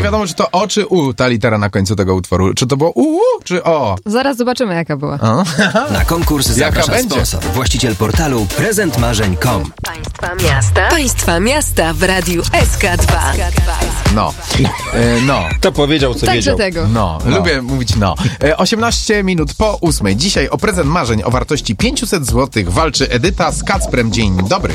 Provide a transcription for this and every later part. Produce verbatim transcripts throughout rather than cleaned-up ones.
wiadomo, czy to O, czy U, ta litera na końcu tego utworu. Czy to było U, czy O? Zaraz zobaczymy, jaka była. O? Na konkurs zaprasza będzie? sponsor, właściciel portalu prezent marzeń kropka com. Państwa miasta. Państwa miasta w Radiu S K dwa. No. E, no. To powiedział, co Także wiedział. tego. No, No. lubię mówić no. E, osiemnaście minut po ósmej. Dzisiaj o prezent marzeń o wartości pięćset złotych walczy Edyta z Kacprem. Dzień dobry.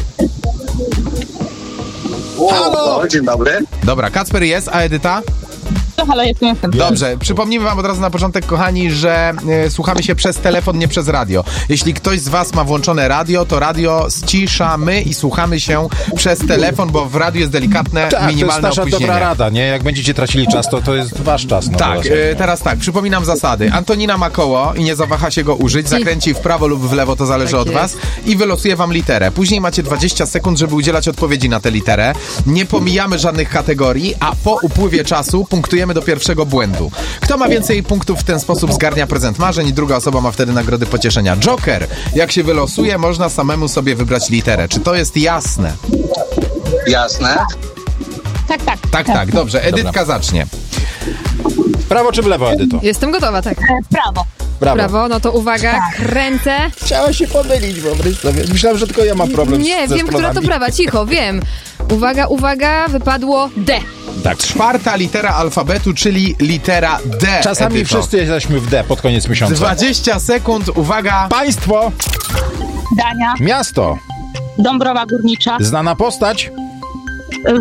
Halo! Dzień dobry. Dobra, Kacper jest, a Edyta? To halo, jestem, jestem. Dobrze, przypomnijmy wam od razu na początek, kochani, że e, słuchamy się przez telefon, nie przez radio. Jeśli ktoś z was ma włączone radio, to radio ściszamy i słuchamy się przez telefon, bo w radiu jest delikatne, Tak, minimalne to jest nasza opóźnienie. dobra rada, nie? Jak będziecie tracili czas, to to jest wasz czas. No, Tak, właśnie. e, teraz tak, przypominam zasady. Antonina ma koło i nie zawaha się go użyć, zakręci w prawo lub w lewo, to zależy Tak od jest. was i wylosuje wam literę. Później macie dwadzieścia sekund, żeby udzielać odpowiedzi na tę literę. Nie pomijamy żadnych kategorii, a po upływie czasu punktujemy do pierwszego błędu. Kto ma więcej punktów w ten sposób zgarnia prezent marzeń i druga osoba ma wtedy nagrody pocieszenia. Joker, jak się wylosuje, można samemu sobie wybrać literę. Czy to jest jasne? Jasne. Tak, tak. Tak, tak, dobrze. Edytka zacznie. W prawo czy w lewo, Edyto? Jestem gotowa, tak. E, prawo. Brawo. Brawo, no to uwaga, kręcę. Chciała się pomylić, wyobraź sobie. Myślałem, że tylko ja mam problem Nie, z, ze wiem, która to stronami. prawa, cicho, wiem. Uwaga, uwaga, wypadło D. Tak. Czwarta litera alfabetu, czyli litera D. Czasami Edyto. wszyscy jesteśmy w D pod koniec miesiąca. dwadzieścia sekund, uwaga. Państwo, Dania. miasto, Dąbrowa Górnicza. znana postać, Y...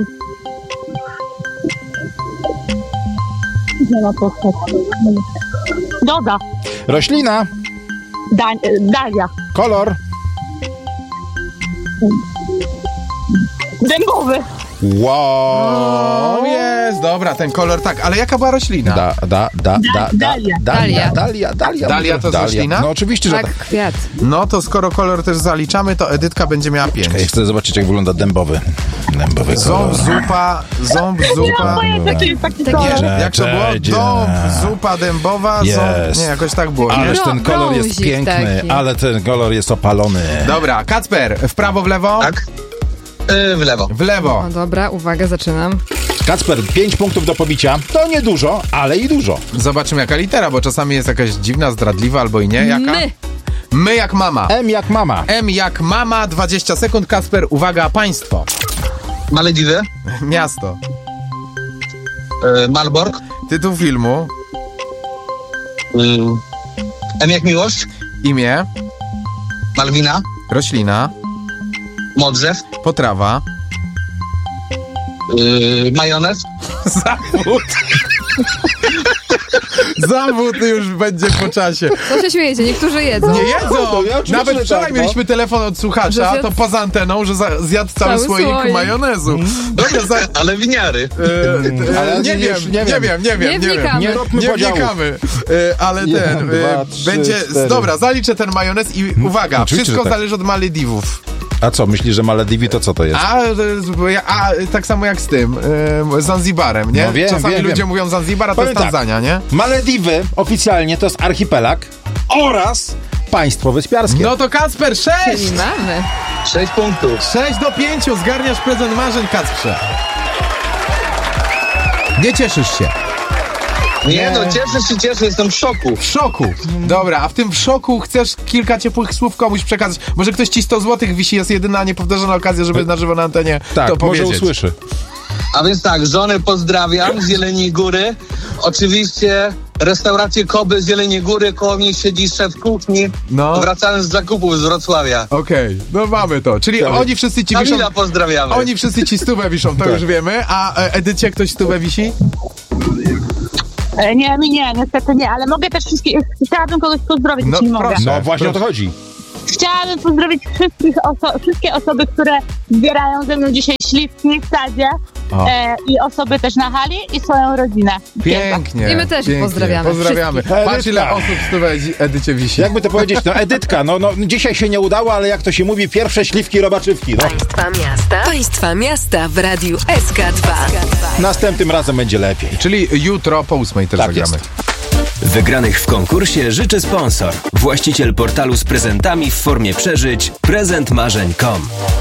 Znana postać. Doda. roślina, Da... y, Dalia. kolor, Dębowy. wow. O, jest, dobra, ten kolor, tak, ale jaka była roślina? Da, da, da, da, da, Dalia. Dalia, Dalia, Dalia. Dalia to jest roślina? No oczywiście, że Tak, tak. kwiat. No to skoro kolor też zaliczamy, to Edytka będzie miała pięć. Ja chcę zobaczyć, jak wygląda dębowy. Dębowy kolor. Ząb, zupa, ząb, Nie mam zupa. pojęcia, czy jest taki Tak kolor. jest. Jak to było? Cześć, Dąb, ja. zupa dębowa, ząb. Jest. Nie, jakoś tak było, nie? Ależ Bro- ten kolor jest brązik piękny, taki. ale ten kolor jest opalony. Dobra, Kacper, w prawo, w lewo? Tak? Yy, w lewo. W lewo. O, dobra, uwaga, zaczynam. Kacper, pięć punktów do pobicia. To nie dużo, ale i dużo. Zobaczymy jaka litera, bo czasami jest jakaś dziwna, zdradliwa albo i nie. Jaka? My. My jak mama. M jak mama. M jak mama, dwadzieścia sekund. Kacper, uwaga, państwo. Malediwy. Miasto. Yy, Malbork. Tytuł filmu. Yy, M jak miłość. Imię. Malwina. Roślina. Modrzew. Potrawa. Yy, majonez. Zawód. Zawód już będzie po czasie. Co się śmiejecie? Niektórzy jedzą. Nie jedzą! to ja oczywiście, Nawet że wczoraj tak, no. mieliśmy telefon od Że słuchacza, zjadł- to poza anteną, że za, zjadł cały, Cały słoik słoik. majonezu. Dobra, za, e, Ale winiary. e, Ale nie, nie wiem, wiesz, nie, nie wiem, wiem. nie wiem, Nie nie wiem. wnikamy. Nie róbmy Nie podziałów. wnikamy, e, ale Jeden, ten, e, dwa, trzy, będzie, cztery. dobra, zaliczę ten majonez i uwaga, Oczywiście, wszystko że tak. zależy od Malediwów. A co, myślisz, że Malediwy to co to jest? A, e, a tak samo jak z tym, e, Zanzibarem, nie? No wiem, Czasami wiem, ludzie wiem. mówią Zanzibar, a to Powiem jest tak. Tanzania, nie? Malediwy oficjalnie to jest archipelag oraz państwo wyspiarskie. No to Kacper, sześć! Czyli mamy. Sześć punktów. sześć do pięciu, zgarniasz prezent marzeń, Kacprze. Nie cieszysz się. Nie no, cieszę się, cieszę, jestem w szoku. W szoku. Dobra, a w tym w szoku chcesz kilka ciepłych słów komuś przekazać. Może ktoś ci sto złotych wisi, jest jedyna niepowtarzana okazja, żeby na żywo na antenie tak, to może powiedzieć. usłyszy. A więc tak, żonę pozdrawiam z Jeleniej Góry. Oczywiście restaurację Koby z Jeleniej Góry, koło mnie siedzi szef kuchni. No. Wracając z zakupów z Wrocławia. Okej, no mamy to. Czyli Tak. oni wszyscy ci wiszą... Kamila pozdrawiamy. Oni wszyscy ci stówę wiszą, to Tak. już wiemy. A e, Edycie ktoś stówę wisi? E, Nie, mi nie, niestety nie, ale mogę też wszystkich, chciałabym kogoś pozdrowić, No, jeśli mogę. proszę. No właśnie proszę. o to chodzi. Chciałabym pozdrowić wszystkich oso- wszystkie osoby, które zbierają ze mną dzisiaj śliwki w sadzie O. e, i osoby też na hali i swoją rodzinę. Pięknie. I my też ich pięknie. pozdrawiamy. Pozdrawiamy. Wszystkich. Patrz ile Edytka. osób stówę Edycie wisi. Jakby to powiedzieć, no Edytka, no, no dzisiaj się nie udało, ale jak to się mówi, pierwsze śliwki robaczywki. No. Państwa miasta. Państwa miasta w Radiu S K dwa. Następnym razem będzie lepiej. Czyli jutro po ósmej też Tak zagramy. jest. Wygranych w konkursie życzy sponsor, właściciel portalu z prezentami w formie przeżyć prezent marzeń kropka com.